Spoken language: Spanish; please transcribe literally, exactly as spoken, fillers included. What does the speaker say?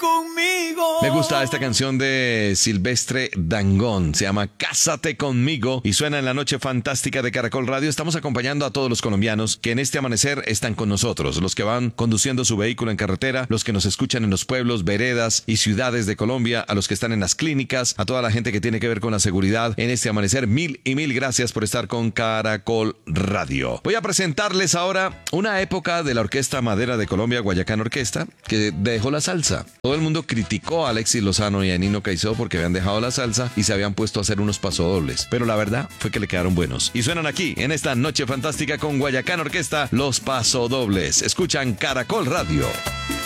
conmigo. Me gusta esta canción de Silvestre Dangond. Se llama Cásate conmigo y suena en la noche fantástica de Caracol Radio. Estamos acompañando a todos los colombianos que en este amanecer están con nosotros. Los que van conduciendo su vehículo en carretera, los que nos escuchan en los pueblos, veredas y ciudades de Colombia, a los que están en las clínicas, a toda la gente que tiene que ver con la seguridad en este amanecer. Mil y mil gracias por estar con Caracol Radio. Voy a presentarles ahora una época de la Orquesta Madera de Colombia, Guayacán Orquesta, que dejó la salsa. Todo el mundo criticó a Alexis Lozano y a Nino Caicedo porque habían dejado la salsa y se habían puesto a hacer unos pasodobles. Pero la verdad fue que le quedaron buenos. Y suenan aquí, en esta noche fantástica con Guayacán Orquesta, los pasodobles. Escuchan Caracol Radio.